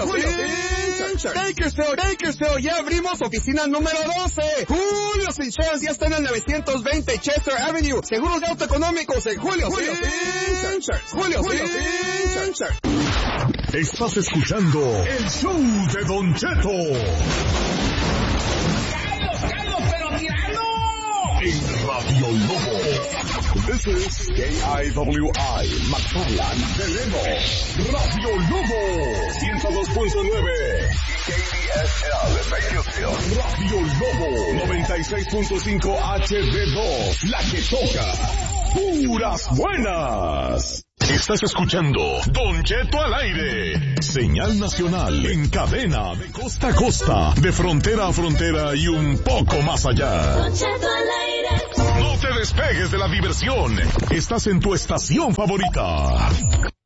Bakersfield, ya abrimos oficina número 12. Julio's Insurance ya está en el 920 Chester Avenue. Seguros de auto económicos en Julio's Insurance. Estás escuchando el show de Don Cheto. ¡Pero tirando! En Radio Lobo. This is KIWI, McFarland, Deleno. Radio Lobo, 102.9. KDSL, Bakersfield. Radio Lobo, 96.5 HD2. La que toca. Puras buenas. Estás escuchando Don Cheto al aire. Señal nacional en cadena de costa a costa, de frontera a frontera y un poco más allá. Don Cheto al aire. No te despegues de la diversión. Estás en tu estación favorita.